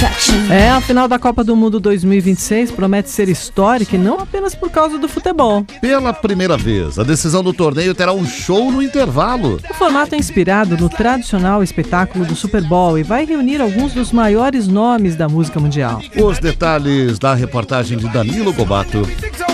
A final da Copa do Mundo 2026 promete ser histórica e não apenas por causa do futebol. Pela primeira vez, a decisão do torneio terá um show no intervalo. O formato é inspirado no tradicional espetáculo do Super Bowl e vai reunir alguns dos maiores nomes da música mundial. Os detalhes da reportagem de Danilo Gobato.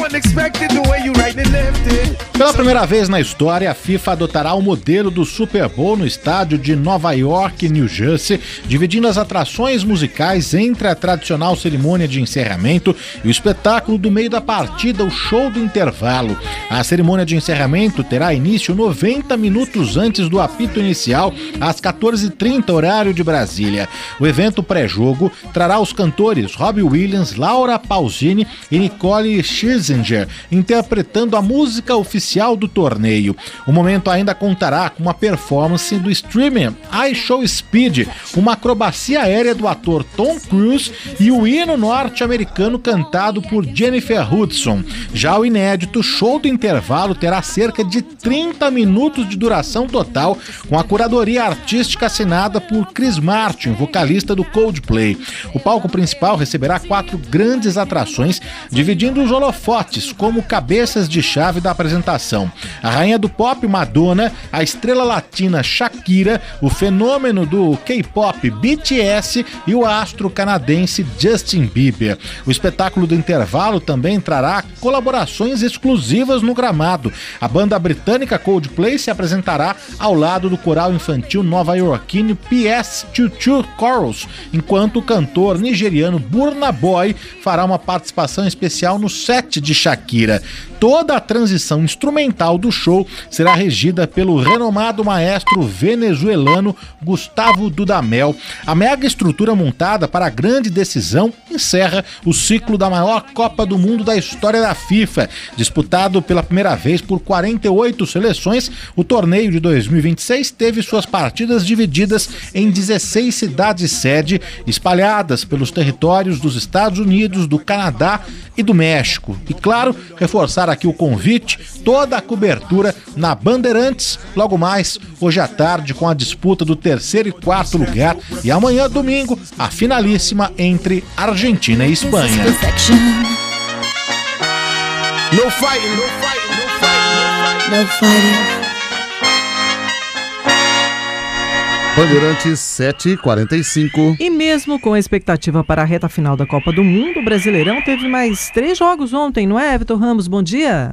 Pela primeira vez na história, a FIFA adotará o modelo do Super Bowl no estádio de Nova York, New Jersey, dividindo as atrações musicais entre a tradicional cerimônia de encerramento e o espetáculo do meio da partida, o show do intervalo. A cerimônia de encerramento terá início 90 minutos antes do apito inicial, às 14h30, horário de Brasília. O evento pré-jogo trará os cantores Robbie Williams, Laura Pausini e Nicole Scherzinger interpretando a música oficial do torneio. O momento ainda contará com uma performance do streamer iShowSpeed, uma acrobacia aérea do ator Tom Cruise e o hino norte-americano cantado por Jennifer Hudson. Já o inédito show do intervalo terá cerca de 30 minutos de duração total, com a curadoria artística assinada por Chris Martin, vocalista do Coldplay. O palco principal receberá 4 grandes atrações, dividindo os holofotes como cabeças de chave da apresentação: a rainha do pop Madonna, a estrela latina Shakira, o fenômeno do K-pop BTS e o astro canadense Justin Bieber. O espetáculo do intervalo também trará colaborações exclusivas no gramado. A banda britânica Coldplay se apresentará ao lado do coral infantil nova-iorquino PS22 Chorus, enquanto o cantor nigeriano Burna Boy fará uma participação especial no set de Shakira. Toda a transição instrumental do show será regida pelo renomado maestro venezuelano Gustavo Dudamel. A mega estrutura montada para a grande decisão encerra o ciclo da maior Copa do Mundo da história da FIFA. Disputado pela primeira vez por 48 seleções, o torneio de 2026 teve suas partidas divididas em 16 cidades-sede, espalhadas pelos territórios dos Estados Unidos, do Canadá e do México. E claro, reforçar aqui o convite, toda a cobertura na Bandeirantes, logo mais hoje à tarde, com a disputa do 3º e 4º lugar, e amanhã, domingo, a finalíssima entre Argentina e Espanha. No fighting, no fighting, no fighting, no fighting. Bandeirantes 7h45. E mesmo com a expectativa para a reta final da Copa do Mundo, o Brasileirão teve mais 3 jogos ontem, não é, Everton Ramos? Bom dia.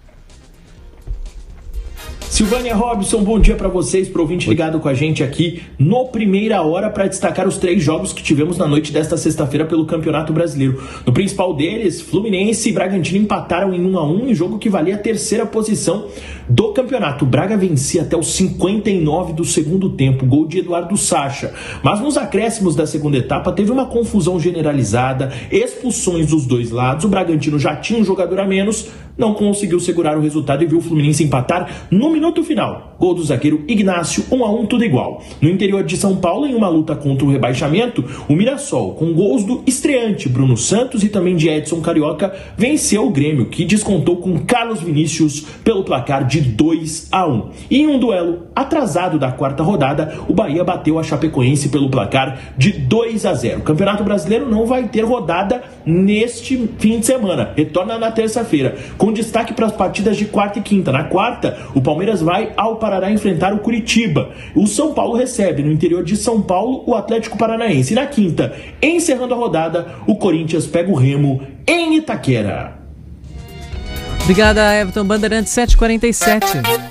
Silvânia, Robson, bom dia para vocês, pro ouvinte ligado com a gente aqui no Primeira Hora para destacar os 3 jogos que tivemos na noite desta sexta-feira pelo Campeonato Brasileiro. No principal deles, Fluminense e Bragantino empataram em 1-1 em jogo que valia a 3ª posição do campeonato. O Braga vencia até os 59 do segundo tempo, gol de Eduardo Sacha. Mas nos acréscimos da segunda etapa teve uma confusão generalizada, expulsões dos dois lados. O Bragantino já tinha um jogador a menos, não conseguiu segurar o resultado e viu o Fluminense empatar no minuto final. Gol do zagueiro Ignácio, 1-1, tudo igual. No interior de São Paulo, em uma luta contra o rebaixamento, o Mirassol, com gols do estreante Bruno Santos e também de Edson Carioca, venceu o Grêmio, que descontou com Carlos Vinícius pelo placar de 2-1. E em um duelo atrasado da 4ª rodada, o Bahia bateu a Chapecoense pelo placar de 2-0. O Campeonato Brasileiro não vai ter rodada neste fim de semana, retorna na terça-feira, com destaque para as partidas de quarta e quinta. Na quarta, o Palmeiras vai ao Parará enfrentar o Curitiba. O São Paulo recebe no interior de São Paulo o Atlético Paranaense. E na quinta, encerrando a rodada, o Corinthians pega o Remo em Itaquera. Obrigada, Everton. Bandeirantes 7h47.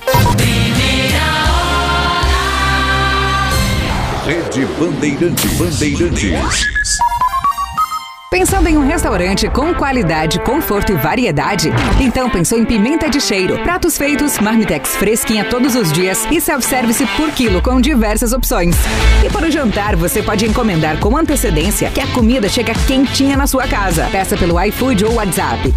Rede Bandeirantes. Pensando em um restaurante com qualidade, conforto e variedade? Então pensou em Pimenta de Cheiro. Pratos feitos, marmitex fresquinha todos os dias e self-service por quilo com diversas opções. E para o jantar, você pode encomendar com antecedência que a comida chega quentinha na sua casa. Peça pelo iFood ou WhatsApp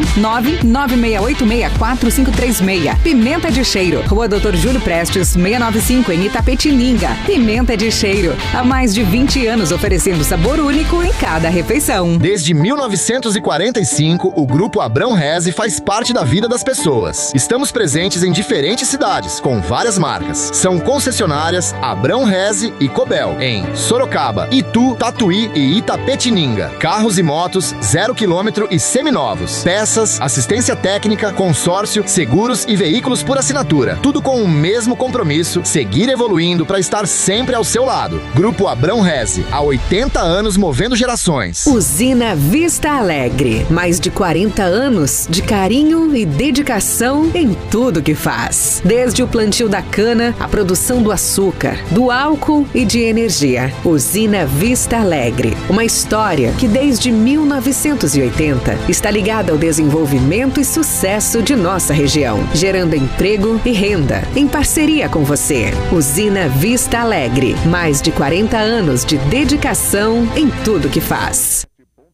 15 996864536. Pimenta de Cheiro, Rua Doutor Júlio Prestes, 695 em Itapetininga. Pimenta de Cheiro, há mais de 20 anos oferecendo sabor único em cada refeição. tradição. Desde 1945, o Grupo Abrão Reze faz parte da vida das pessoas. Estamos presentes em diferentes cidades, com várias marcas. São concessionárias Abrão Reze e Cobel, em Sorocaba, Itu, Tatuí e Itapetininga. Carros e motos 0 km e seminovos. Peças, assistência técnica, consórcio, seguros e veículos por assinatura. Tudo com o mesmo compromisso, seguir evoluindo para estar sempre ao seu lado. Grupo Abrão Reze, há 80 anos movendo gerações. Usina Vista Alegre. Mais de 40 anos de carinho e dedicação em tudo que faz. Desde o plantio da cana, a produção do açúcar, do álcool e de energia. Usina Vista Alegre. Uma história que desde 1980 está ligada ao desenvolvimento e sucesso de nossa região, gerando emprego e renda, em parceria com você. Usina Vista Alegre. Mais de 40 anos de dedicação em tudo que faz.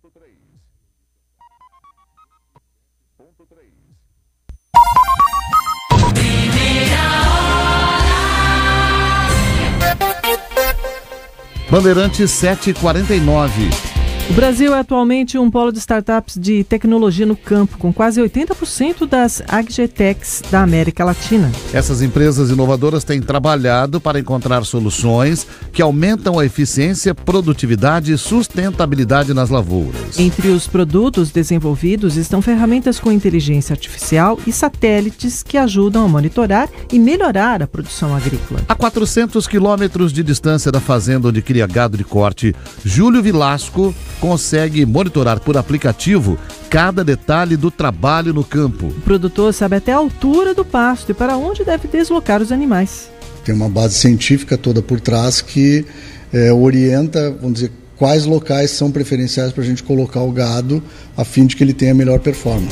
Bandeirantes 7h49. O Brasil é atualmente um polo de startups de tecnologia no campo, com quase 80% das AgTechs da América Latina. Essas empresas inovadoras têm trabalhado para encontrar soluções que aumentam a eficiência, produtividade e sustentabilidade nas lavouras. Entre os produtos desenvolvidos estão ferramentas com inteligência artificial e satélites que ajudam a monitorar e melhorar a produção agrícola. A 400 quilômetros de distância da fazenda onde cria gado de corte, Júlio Vilasco consegue monitorar por aplicativo cada detalhe do trabalho no campo. O produtor sabe até a altura do pasto e para onde deve deslocar os animais. Tem uma base científica toda por trás que orienta, vamos dizer, quais locais são preferenciais para a gente colocar o gado a fim de que ele tenha melhor performance.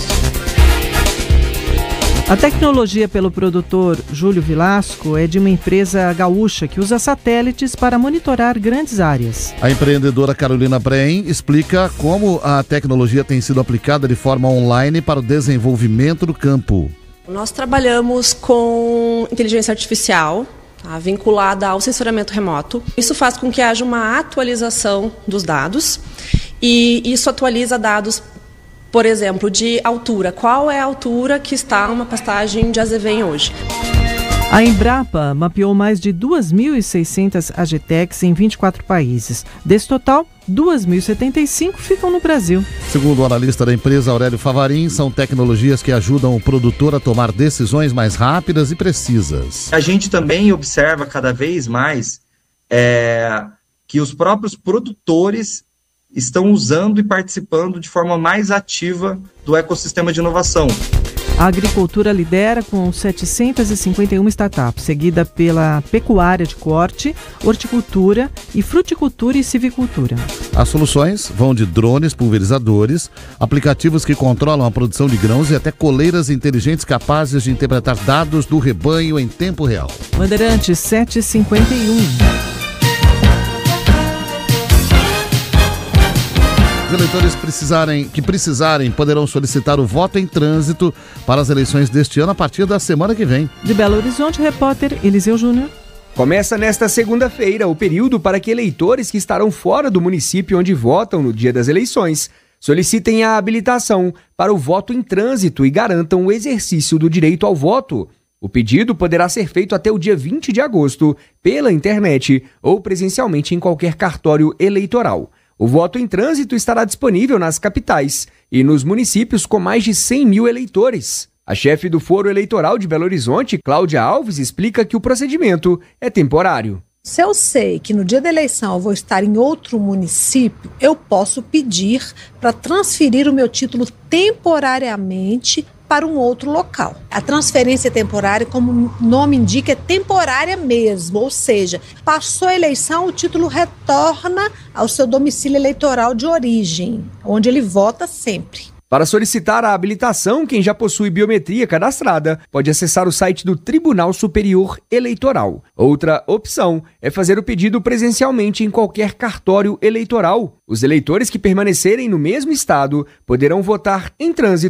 A tecnologia pelo produtor Júlio Vilasco é de uma empresa gaúcha que usa satélites para monitorar grandes áreas. A empreendedora Carolina Brein explica como a tecnologia tem sido aplicada de forma online para o desenvolvimento do campo. Nós trabalhamos com inteligência artificial, vinculada ao sensoramento remoto. Isso faz com que haja uma atualização dos dados e isso atualiza dados, por exemplo, de altura. Qual é a altura que está uma pastagem de azevém hoje? A Embrapa mapeou mais de 2.600 AgTechs em 24 países. Desse total, 2.075 ficam no Brasil. Segundo o analista da empresa Aurélio Favarin, são tecnologias que ajudam o produtor a tomar decisões mais rápidas e precisas. A gente também observa cada vez mais que os próprios produtores estão usando e participando de forma mais ativa do ecossistema de inovação. A agricultura lidera com 751 startups, seguida pela pecuária de corte, horticultura e fruticultura e civicultura. As soluções vão de drones pulverizadores, aplicativos que controlam a produção de grãos e até coleiras inteligentes capazes de interpretar dados do rebanho em tempo real. Bandeirantes 7h51. Os eleitores que precisarem poderão solicitar o voto em trânsito para as eleições deste ano a partir da semana que vem. De Belo Horizonte, repórter Eliseu Júnior. Começa nesta segunda-feira o período para que eleitores que estarão fora do município onde votam no dia das eleições solicitem a habilitação para o voto em trânsito e garantam o exercício do direito ao voto. O pedido poderá ser feito até o dia 20 de agosto pela internet ou presencialmente em qualquer cartório eleitoral. O voto em trânsito estará disponível nas capitais e nos municípios com mais de 100 mil eleitores. A chefe do Foro Eleitoral de Belo Horizonte, Cláudia Alves, explica que o procedimento é temporário. Se eu sei que no dia da eleição eu vou estar em outro município, eu posso pedir para transferir o meu título temporariamente para um outro local. A transferência temporária, como o nome indica, é temporária mesmo, ou seja, passou a eleição, o título retorna ao seu domicílio eleitoral de origem, onde ele vota sempre. Para solicitar a habilitação, quem já possui biometria cadastrada pode acessar o site do Tribunal Superior Eleitoral. Outra opção é fazer o pedido presencialmente em qualquer cartório eleitoral. Os eleitores que permanecerem no mesmo estado poderão votar em trânsito para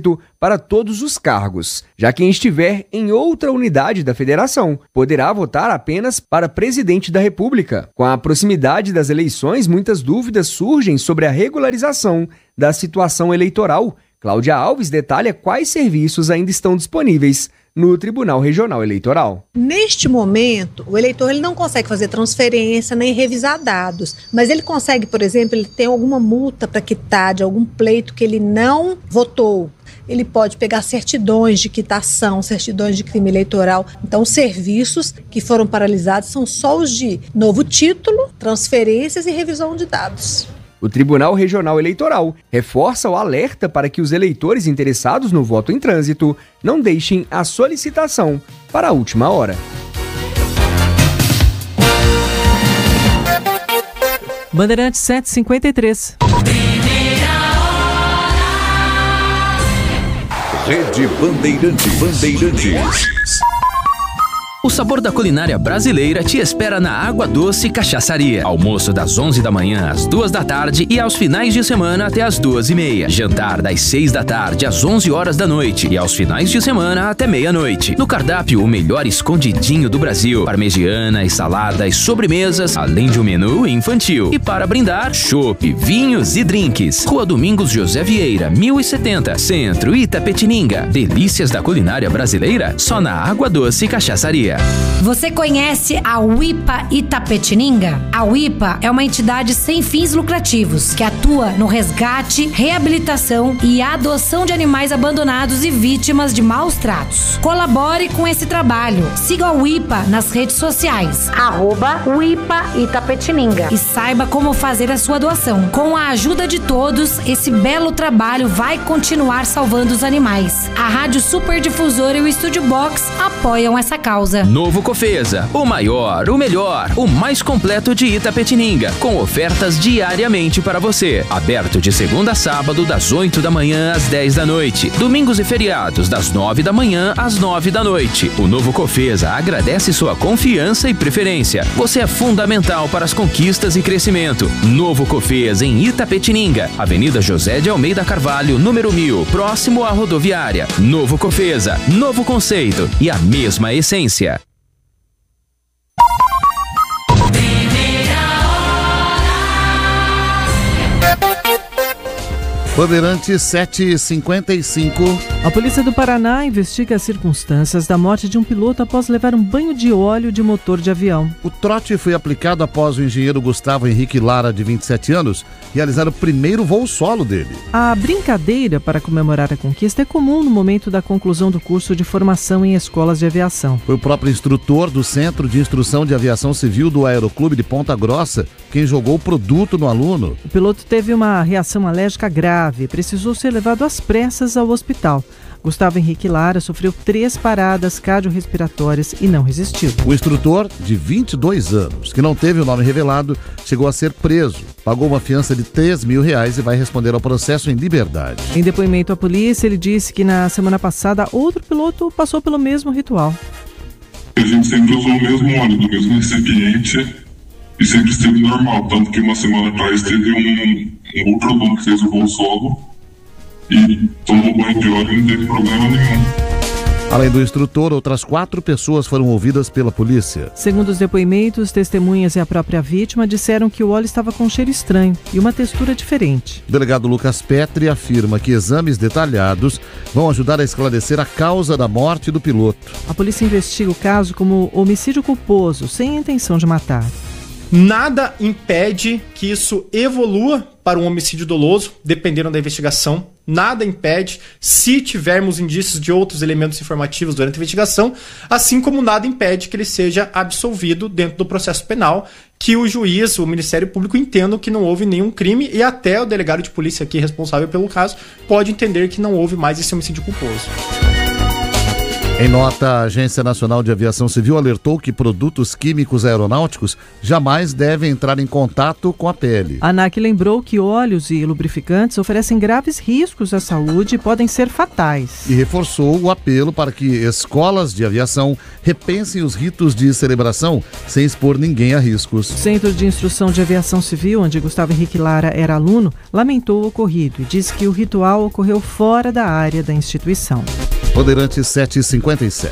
para todos os cargos. Já quem estiver em outra unidade da federação poderá votar apenas para presidente da República. Com a proximidade das eleições, muitas dúvidas surgem sobre a regularização da situação eleitoral. Cláudia Alves detalha quais serviços ainda estão disponíveis no Tribunal Regional Eleitoral. Neste momento, o eleitor ele não consegue fazer transferência nem revisar dados, mas ele consegue, por exemplo, ele tem alguma multa para quitar de algum pleito que ele não votou. Ele pode pegar certidões de quitação, certidões de crime eleitoral. Então, os serviços que foram paralisados são só os de novo título, transferências e revisão de dados. O Tribunal Regional Eleitoral reforça o alerta para que os eleitores interessados no voto em trânsito não deixem a solicitação para a última hora. Bandeirantes 753. Rede Bandeirantes. O sabor da culinária brasileira te espera na Água Doce Cachaçaria. Almoço das 11 da manhã às 2 da tarde e aos finais de semana até às 2h30. Jantar das 6 da tarde às 11 horas da noite e aos finais de semana até meia-noite. No cardápio, o melhor escondidinho do Brasil. Parmegiana, saladas, sobremesas, além de um menu infantil. E para brindar, chopp, vinhos e drinks. Rua Domingos José Vieira, 1070, Centro, Itapetininga. Delícias da culinária brasileira só na Água Doce Cachaçaria. Você conhece a UIPA Itapetininga? A UIPA é uma entidade sem fins lucrativos que atua no resgate, reabilitação e adoção de animais abandonados e vítimas de maus tratos. Colabore com esse trabalho. Siga a UIPA nas redes sociais, @UIPA Itapetininga, e saiba como fazer a sua doação. Com a ajuda de todos, esse belo trabalho vai continuar salvando os animais. A Rádio Superdifusora e o Estúdio Box apoiam essa causa. Novo Cofesa, o maior, o melhor, o mais completo de Itapetininga, com ofertas diariamente para você. Aberto de segunda a sábado, das 8 da manhã às 10 da noite. Domingos e feriados, das 9 da manhã às 9 da noite. O Novo Cofesa agradece sua confiança e preferência. Você é fundamental para as conquistas e crescimento. Novo Cofesa em Itapetininga, Avenida José de Almeida Carvalho, número 1000, próximo à rodoviária. Novo Cofesa, novo conceito e a mesma essência. Bandeirantes 7h55. A polícia do Paraná investiga as circunstâncias da morte de um piloto após levar um banho de óleo de motor de avião. O trote foi aplicado após o engenheiro Gustavo Henrique Lara, de 27 anos, realizar o primeiro voo solo dele. A brincadeira para comemorar a conquista é comum no momento da conclusão do curso de formação em escolas de aviação. Foi o próprio instrutor do Centro de Instrução de Aviação Civil do Aeroclube de Ponta Grossa quem jogou o produto no aluno. O piloto teve uma reação alérgica grave e precisou ser levado às pressas ao hospital. Gustavo Henrique Lara sofreu 3 paradas cardiorrespiratórias e não resistiu. O instrutor, de 22 anos, que não teve o nome revelado, chegou a ser preso. Pagou uma fiança de R$3.000 e vai responder ao processo em liberdade. Em depoimento à polícia, ele disse que na semana passada outro piloto passou pelo mesmo ritual. A gente sempre usou o mesmo óleo, do mesmo recipiente e sempre esteve normal. Tanto que uma semana atrás teve um outro aluno que fez o voo solo e tomou banho de óleo e não teve problema nenhum. Além do instrutor, outras 4 pessoas foram ouvidas pela polícia. Segundo os depoimentos, testemunhas e a própria vítima disseram que o óleo estava com um cheiro estranho e uma textura diferente. O delegado Lucas Petri afirma que exames detalhados vão ajudar a esclarecer a causa da morte do piloto. A polícia investiga o caso como homicídio culposo, sem intenção de matar. Nada impede que isso evolua para um homicídio doloso, dependendo da investigação. Nada impede, se tivermos indícios de outros elementos informativos durante a investigação, assim como nada impede que ele seja absolvido dentro do processo penal, que o juiz, o Ministério Público entendam que não houve nenhum crime e até o delegado de polícia aqui responsável pelo caso pode entender que não houve mais esse homicídio culposo. Em nota, a Agência Nacional de Aviação Civil alertou que produtos químicos aeronáuticos jamais devem entrar em contato com a pele. A ANAC lembrou que óleos e lubrificantes oferecem graves riscos à saúde e podem ser fatais. E reforçou o apelo para que escolas de aviação repensem os ritos de celebração sem expor ninguém a riscos. O Centro de Instrução de Aviação Civil, onde Gustavo Henrique Lara era aluno, lamentou o ocorrido e disse que o ritual ocorreu fora da área da instituição. Bandeirantes 7h57.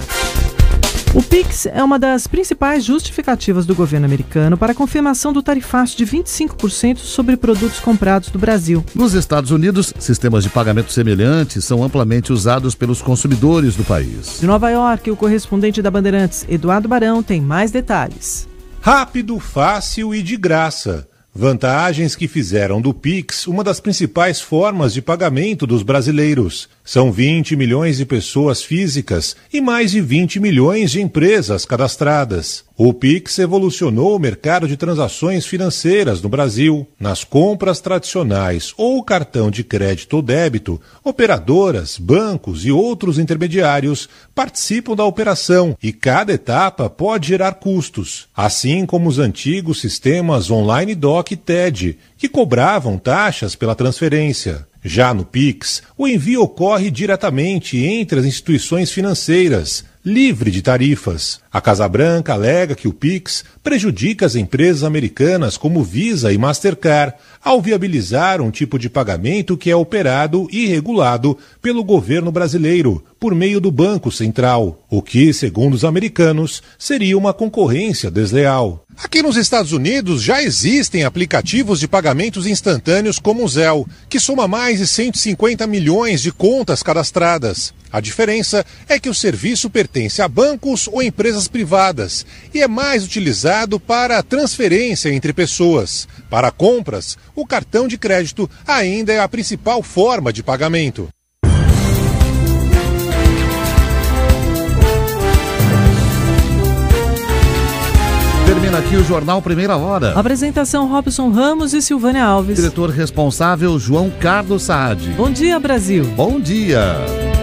O PIX é uma das principais justificativas do governo americano para a confirmação do tarifaço de 25% sobre produtos comprados do Brasil. Nos Estados Unidos, sistemas de pagamento semelhantes são amplamente usados pelos consumidores do país. De Nova York, o correspondente da Bandeirantes, Eduardo Barão, tem mais detalhes. Rápido, fácil e de graça. Vantagens que fizeram do Pix uma das principais formas de pagamento dos brasileiros. São 20 milhões de pessoas físicas e mais de 20 milhões de empresas cadastradas. O Pix evolucionou o mercado de transações financeiras no Brasil. Nas compras tradicionais ou cartão de crédito ou débito, operadoras, bancos e outros intermediários participam da operação e cada etapa pode gerar custos, assim como os antigos sistemas Online Doc e TED, que cobravam taxas pela transferência. Já no Pix, o envio ocorre diretamente entre as instituições financeiras, livre de tarifas. A Casa Branca alega que o Pix prejudica as empresas americanas como Visa e Mastercard ao viabilizar um tipo de pagamento que é operado e regulado pelo governo brasileiro por meio do Banco Central, o que, segundo os americanos, seria uma concorrência desleal. Aqui nos Estados Unidos já existem aplicativos de pagamentos instantâneos como o Zelle, que soma mais de 150 milhões de contas cadastradas. A diferença é que o serviço pertence a bancos ou empresas privadas e é mais utilizado para transferência entre pessoas. Para compras, o cartão de crédito ainda é a principal forma de pagamento. Termina aqui o Jornal Primeira Hora. Apresentação Robson Ramos e Silvânia Alves. Diretor responsável João Carlos Saad. Bom dia, Brasil. Bom dia.